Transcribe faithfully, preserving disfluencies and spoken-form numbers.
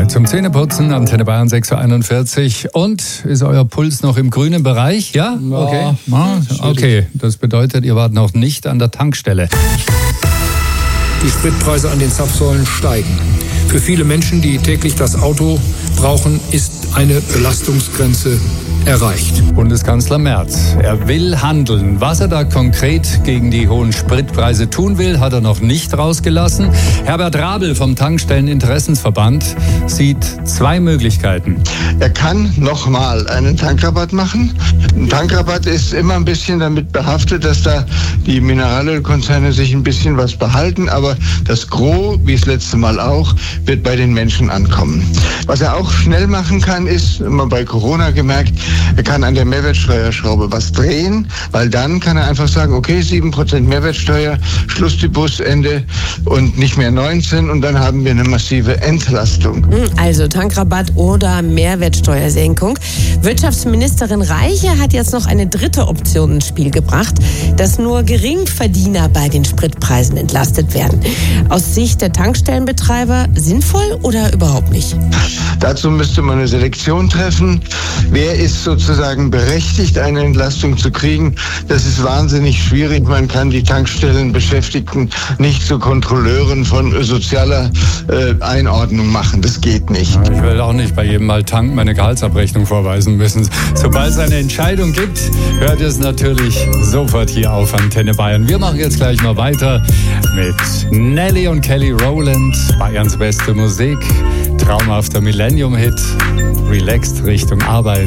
zum Zähneputzen, Antenne Bayern sechs Uhr einundvierzig. Und ist euer Puls noch im grünen Bereich? Ja? Okay. Ja, okay, das bedeutet, ihr wart noch nicht an der Tankstelle. Die Spritpreise an den Zapfsäulen steigen. Für viele Menschen, die täglich das Auto brauchen, ist eine Belastungsgrenze erreicht. Bundeskanzler Merz, er will handeln. Was er da konkret gegen die hohen Spritpreise tun will, hat er noch nicht rausgelassen. Herbert Rabel vom Tankstelleninteressensverband sieht zwei Möglichkeiten. Er kann nochmal einen Tankrabatt machen. Ein Tankrabatt ist immer ein bisschen damit behaftet, dass da die Mineralölkonzerne sich ein bisschen was behalten, aber das Gros, wie das letzte Mal auch, wird bei den Menschen ankommen. Was er auch schnell machen kann, ist, immer bei Corona gemerkt, er kann an der Mehrwertsteuerschraube was drehen, weil dann kann er einfach sagen, okay, sieben Prozent Mehrwertsteuer, Schluss die Busende und nicht mehr neunzehn und dann haben wir eine massive Entlastung. Also Tankrabatt oder Mehrwertsteuersenkung. Wirtschaftsministerin Reiche hat jetzt noch eine dritte Option ins Spiel gebracht, dass nur Geringverdiener bei den Spritpreisen entlastet werden. Aus Sicht der Tankstellenbetreiber sinnvoll oder überhaupt nicht? Dazu müsste man eine Selektion treffen. Wer ist sozusagen berechtigt, eine Entlastung zu kriegen? Das ist wahnsinnig schwierig. Man kann die Tankstellenbeschäftigten nicht zu Kontrolleuren von sozialer äh, Einordnung machen. Das geht nicht. Ich will auch nicht bei jedem Mal tanken meine Gehaltsabrechnung vorweisen müssen. Sobald es eine Entscheidung gibt, hört es natürlich sofort hier auf Antenne Bayern. Wir machen jetzt gleich mal weiter mit Nelly und Kelly Rowland, Bayerns beste Musik, traumhafter Millennium-Hit, relaxed Richtung Arbeit.